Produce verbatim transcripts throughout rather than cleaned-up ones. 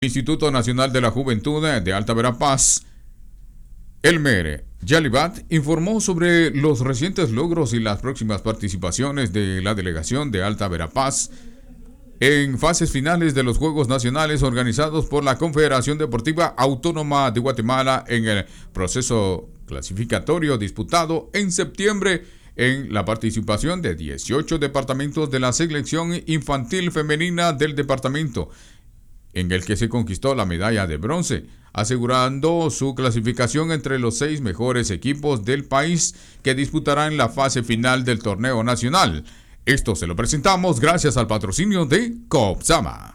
Instituto Nacional de la Juventud de Alta Verapaz, Elmer Yalibat, informó sobre los recientes logros y las próximas participaciones de la delegación de Alta Verapaz en fases finales de los Juegos Nacionales organizados por la Confederación Deportiva Autónoma de Guatemala en el proceso clasificatorio disputado en septiembre en la participación de dieciocho departamentos de la selección infantil femenina del departamento, en el que se conquistó la medalla de bronce, asegurando su clasificación entre los seis mejores equipos del país que disputarán la fase final del torneo nacional. Esto se lo presentamos gracias al patrocinio de Copsama.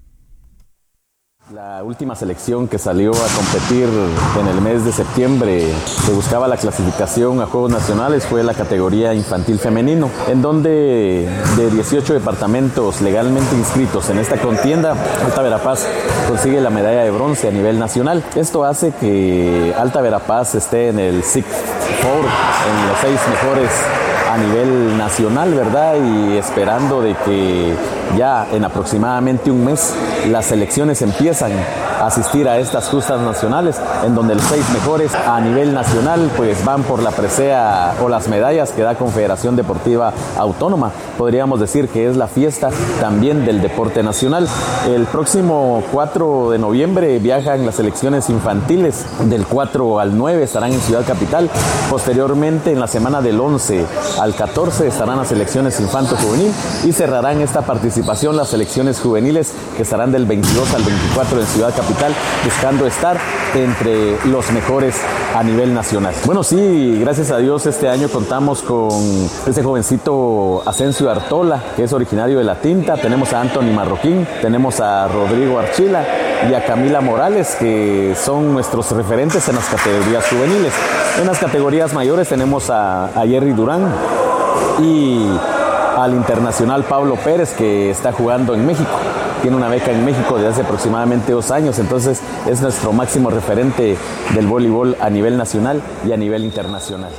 La última selección que salió a competir en el mes de septiembre, que buscaba la clasificación a Juegos Nacionales, fue la categoría infantil femenino, en donde de dieciocho departamentos legalmente inscritos en esta contienda, Alta Verapaz consigue la medalla de bronce a nivel nacional. Esto hace que Alta Verapaz esté en el Six Four, en los seis mejores a nivel nacional, ¿verdad? Y esperando de que ya en aproximadamente un mes las selecciones empiezan a asistir a estas justas nacionales, en donde los seis mejores a nivel nacional pues van por la presea o las medallas que da Confederación Deportiva Autónoma. Podríamos decir que es la fiesta también del deporte nacional. El próximo cuatro de noviembre viajan las selecciones infantiles, del cuatro al nueve estarán en Ciudad Capital. Posteriormente, en la semana del once al catorce estarán las selecciones infanto-juvenil y cerrarán esta participación las selecciones juveniles, que estarán del veintidós al veinticuatro en Ciudad Capital, buscando estar entre los mejores a nivel nacional. Bueno, sí, gracias a Dios este año contamos con este jovencito Asensio Artola, que es originario de La Tinta. Tenemos a Anthony Marroquín, tenemos a Rodrigo Archila y a Camila Morales, que son nuestros referentes en las categorías juveniles. En las categorías mayores tenemos a, a Jerry Durán y al internacional Pablo Pérez, que está jugando en México. Tiene una beca en México desde hace aproximadamente dos años, entonces es nuestro máximo referente del voleibol a nivel nacional y a nivel internacional.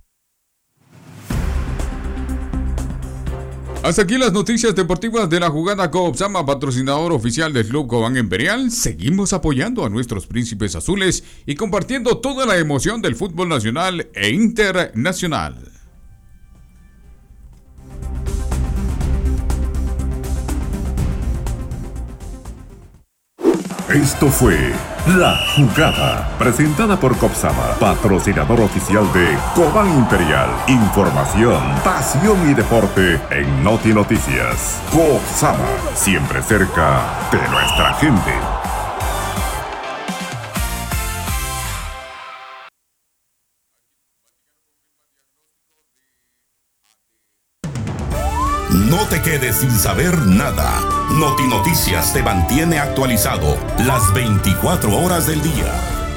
Hasta aquí las noticias deportivas de la jugada Copsama, patrocinador oficial del Club Cobán Imperial. Seguimos apoyando a nuestros príncipes azules y compartiendo toda la emoción del fútbol nacional e internacional. Esto fue La Jugada, presentada por Copsama, patrocinador oficial de Cobán Imperial. Información, pasión y deporte en Noti Noticias. Copsama, siempre cerca de nuestra gente. No te quedes sin saber nada. Noti Noticias te mantiene actualizado las veinticuatro horas del día.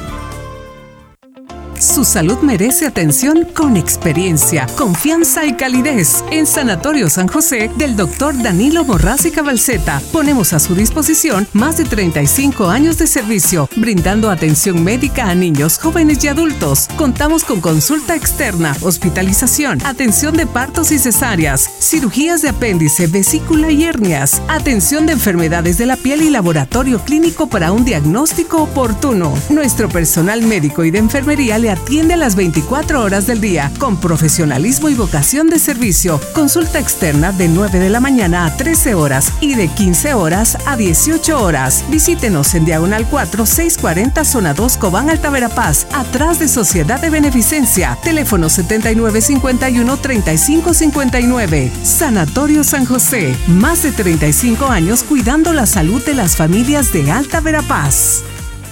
Su salud merece atención con experiencia, confianza y calidez. En Sanatorio San José del doctor Danilo Borrás y Cabalceta ponemos a su disposición más de treinta y cinco años de servicio, brindando atención médica a niños, jóvenes y adultos. Contamos con consulta externa, hospitalización, atención de partos y cesáreas, cirugías de apéndice, vesícula y hernias, atención de enfermedades de la piel y laboratorio clínico para un diagnóstico oportuno. Nuestro personal médico y de enfermería le atiende a las veinticuatro horas del día con profesionalismo y vocación de servicio. Consulta externa de nueve de la mañana a trece horas y de quince horas a dieciocho horas. Visítenos en Diagonal cuatro, seiscientos cuarenta, Zona dos, Cobán, Alta Verapaz, atrás de Sociedad de Beneficencia. Teléfono setenta y nueve cincuenta y uno, treinta y cinco cincuenta y nueve. Sanatorio San José, más de treinta y cinco años cuidando la salud de las familias de Alta Verapaz.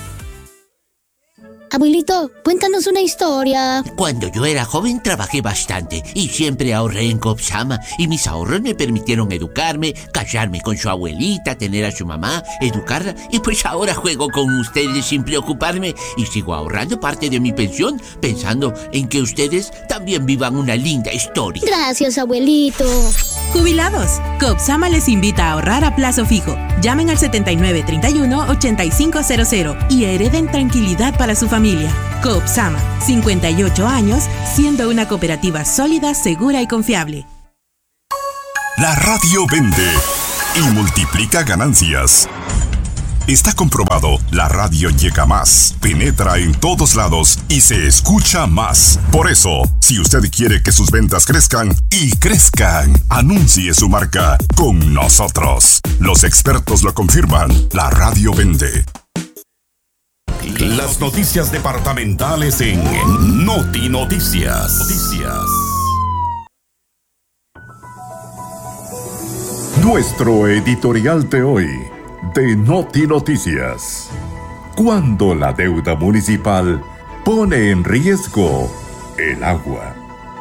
Abuelito, cuéntanos una historia. Cuando yo era joven trabajé bastante y siempre ahorré en Copsama, y mis ahorros me permitieron educarme, casarme con su abuelita, tener a su mamá, educarla, y pues ahora juego con ustedes sin preocuparme y sigo ahorrando parte de mi pensión pensando en que ustedes también vivan una linda historia. Gracias, abuelito. Jubilados, Copsama les invita a ahorrar a plazo fijo. Llamen al setenta y nueve, treinta y uno, ochenta y cinco cero cero y hereden tranquilidad para su familia. Copsama, cincuenta y ocho años, siendo una cooperativa sólida, segura y confiable. La radio vende y multiplica ganancias. Está comprobado, la radio llega más, penetra en todos lados y se escucha más. Por eso, si usted quiere que sus ventas crezcan y crezcan, anuncie su marca con nosotros. Los expertos lo confirman, la radio vende. Las noticias departamentales en Noti Noticias. Noticias. Nuestro editorial de hoy de Noti Noticias. Cuando la deuda municipal pone en riesgo el agua.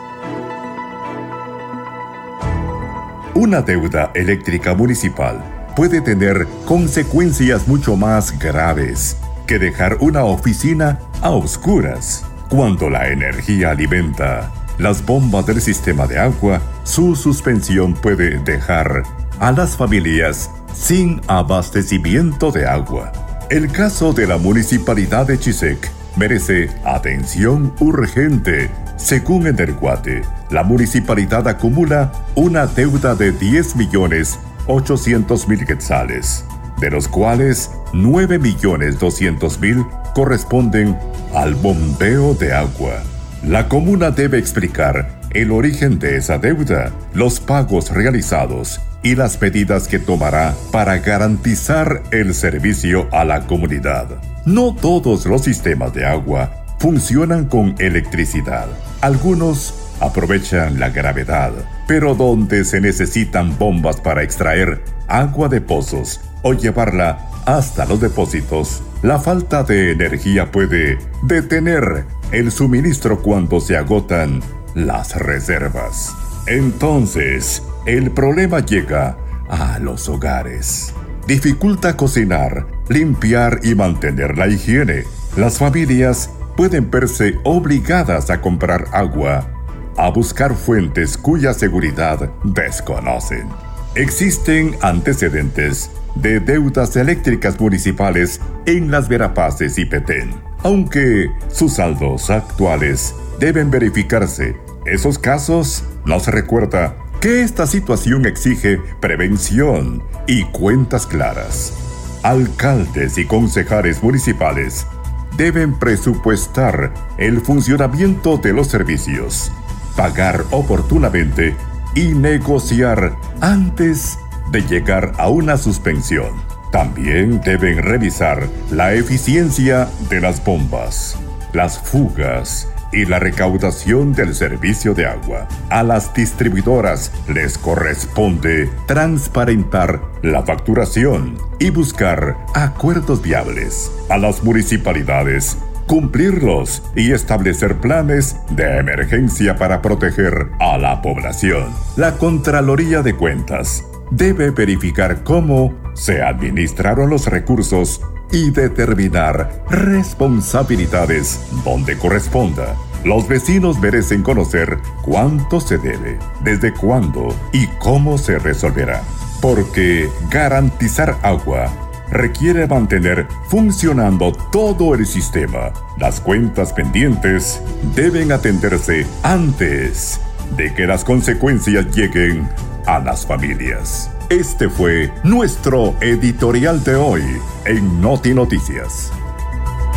Una deuda eléctrica municipal puede tener consecuencias mucho más graves que dejar una oficina a oscuras. Cuando la energía alimenta las bombas del sistema de agua, su suspensión puede dejar a las familias sin abastecimiento de agua. El caso de la municipalidad de Chisec merece atención urgente. Según Energuate, la municipalidad acumula una deuda de diez millones ochocientos mil quetzales, de los cuales nueve millones doscientos mil corresponden al bombeo de agua. La comuna debe explicar el origen de esa deuda, los pagos realizados y las medidas que tomará para garantizar el servicio a la comunidad. No todos los sistemas de agua funcionan con electricidad. Algunos aprovechan la gravedad, pero donde se necesitan bombas para extraer agua de pozos o llevarla hasta los depósitos, la falta de energía puede detener el suministro cuando se agotan las reservas. Entonces, el problema llega a los hogares. Dificulta cocinar, limpiar y mantener la higiene. Las familias pueden verse obligadas a comprar agua, a buscar fuentes cuya seguridad desconocen. Existen antecedentes de deudas eléctricas municipales en Las Verapaces y Petén, aunque sus saldos actuales deben verificarse. Esos casos nos recuerda que esta situación exige prevención y cuentas claras. Alcaldes y concejales municipales deben presupuestar el funcionamiento de los servicios, pagar oportunamente y negociar antes de llegar a una suspensión. También deben revisar la eficiencia de las bombas, las fugas y la recaudación del servicio de agua. A las distribuidoras les corresponde transparentar la facturación y buscar acuerdos viables. A las municipalidades, cumplirlos y establecer planes de emergencia para proteger a la población. La Contraloría de Cuentas debe verificar cómo se administraron los recursos y determinar responsabilidades donde corresponda. Los vecinos merecen conocer cuánto se debe, desde cuándo y cómo se resolverá. Porque garantizar agua requiere mantener funcionando todo el sistema. Las cuentas pendientes deben atenderse antes de que las consecuencias lleguen a las familias. Este fue nuestro editorial de hoy en Noti Noticias.